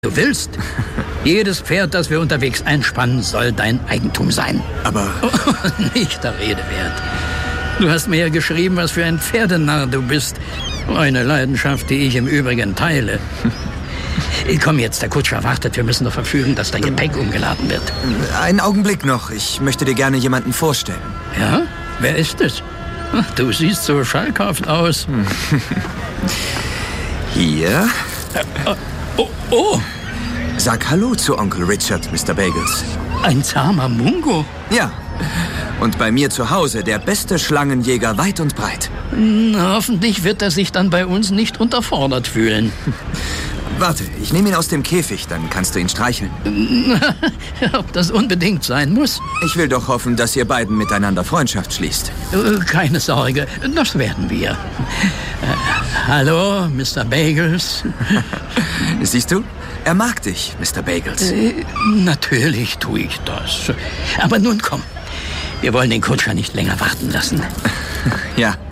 du willst. Jedes Pferd, das wir unterwegs einspannen, soll dein Eigentum sein. Aber... Nicht der Rede wert. Du hast mir ja geschrieben, was für ein Pferdenarr du bist. Eine Leidenschaft, die ich im Übrigen teile. Komm jetzt, der Kutscher wartet. Wir müssen noch verfügen, dass dein Gepäck umgeladen wird. Einen Augenblick noch. Ich möchte dir gerne jemanden vorstellen. Ja? Wer ist es? Du siehst so schalkhaft aus. Hier. Oh. Sag Hallo zu Onkel Richard, Mr. Bagels. Ein zahmer Mungo? Ja. Und bei mir zu Hause der beste Schlangenjäger weit und breit. Hoffentlich wird er sich dann bei uns nicht unterfordert fühlen. Warte, ich nehme ihn aus dem Käfig, dann kannst du ihn streicheln. Ob das unbedingt sein muss? Ich will doch hoffen, dass ihr beiden miteinander Freundschaft schließt. Keine Sorge, das werden wir. Hallo, Mr. Bagels. Siehst du? Er mag dich, Mr. Bagels. Natürlich tue ich das. Aber nun komm, wir wollen den Kutscher nicht länger warten lassen. Ja.